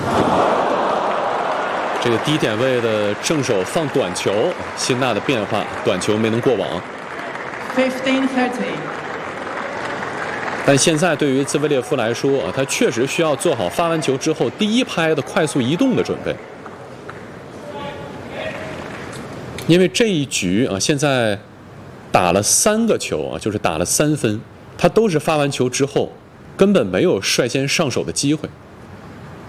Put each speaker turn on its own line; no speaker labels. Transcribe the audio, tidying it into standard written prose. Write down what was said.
这个低点位的正手放短球，辛纳的变化，短球没能过网。
15-30。
但现在对于兹维列夫来说他确实需要做好发完球之后第一拍的快速移动的准备，因为这一局现在打了3个球就是打了3分，他都是发完球之后根本没有率先上手的机会。